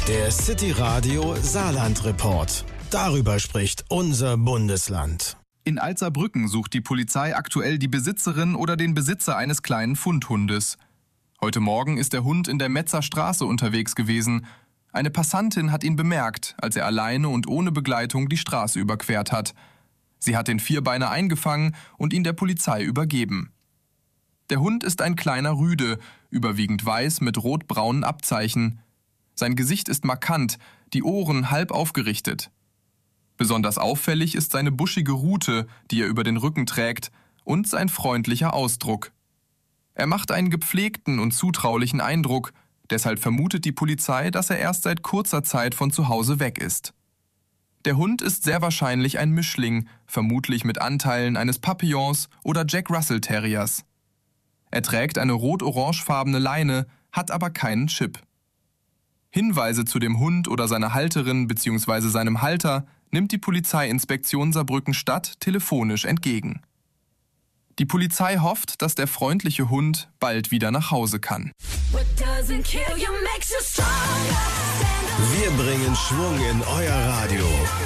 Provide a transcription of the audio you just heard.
Der City Radio Saarland Report. Darüber spricht unser Bundesland. In Altsaarbrücken sucht die Polizei aktuell die Besitzerin oder den Besitzer eines kleinen Fundhundes. Heute Morgen ist der Hund in der Metzer Straße unterwegs gewesen. Eine Passantin hat ihn bemerkt, als er alleine und ohne Begleitung die Straße überquert hat. Sie hat den Vierbeiner eingefangen und ihn der Polizei übergeben. Der Hund ist ein kleiner Rüde, überwiegend weiß mit rot-braunen Abzeichen. Sein Gesicht ist markant, die Ohren halb aufgerichtet. Besonders auffällig ist seine buschige Rute, die er über den Rücken trägt, und sein freundlicher Ausdruck. Er macht einen gepflegten und zutraulichen Eindruck, deshalb vermutet die Polizei, dass er erst seit kurzer Zeit von zu Hause weg ist. Der Hund ist sehr wahrscheinlich ein Mischling, vermutlich mit Anteilen eines Papillons oder Jack Russell Terriers. Er trägt eine rot-orangefarbene Leine, hat aber keinen Chip. Hinweise zu dem Hund oder seiner Halterin bzw. seinem Halter nimmt die Polizeiinspektion Saarbrücken-Stadt telefonisch entgegen. Die Polizei hofft, dass der freundliche Hund bald wieder nach Hause kann. Wir bringen Schwung in euer Radio.